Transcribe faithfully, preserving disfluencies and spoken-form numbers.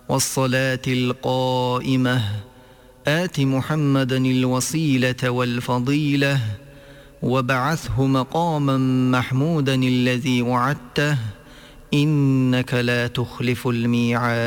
والصلاة القائمة آت محمدا الوسيلة والفضيلة وابعثه مقاما محمودا الذي وعدته إنك لا تخلف الميعاد.